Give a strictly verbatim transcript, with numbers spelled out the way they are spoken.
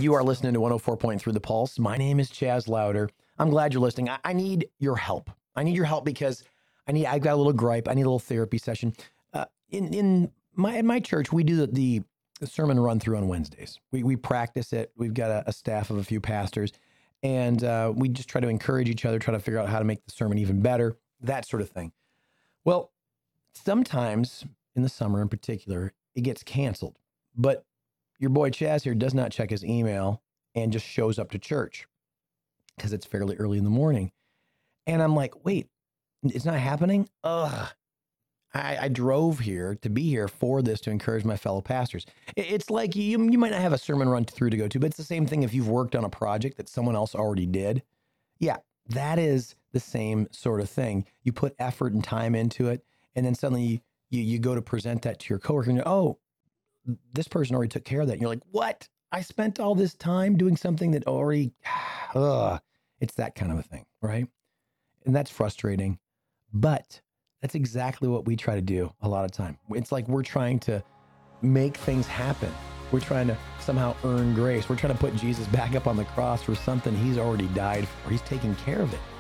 You are listening to one oh four point three The Pulse. My name is Chaz Louder. I'm glad you're listening. I, I need your help. I need your help because I need. I've got a little gripe. I need a little therapy session. Uh, in in my in my church, we do the, the, the sermon run through on Wednesdays. We we practice it. We've got a, a staff of a few pastors, and uh, we just try to encourage each other, try to figure out how to make the sermon even better, that sort of thing. Well, sometimes in the summer, in particular, it gets canceled, but your boy Chaz here does not check his email and just shows up to church because it's fairly early in the morning. And I'm like, wait, it's not happening? Ugh. I, I drove here to be here for this to encourage my fellow pastors. It, it's like you, you might not have a sermon run through to go to, but it's the same thing if you've worked on a project that someone else already did. Yeah, that is the same sort of thing. You put effort and time into it, and then suddenly you, you, you go to present that to your coworker and you're, oh, this person already took care of that. And you're like, what? I spent all this time doing something that already, ugh. It's that kind of a thing, right? And that's frustrating, but that's exactly what we try to do a lot of time. It's like we're trying to make things happen. We're trying to somehow earn grace. We're trying to put Jesus back up on the cross for something he's already died for. He's taking care of it.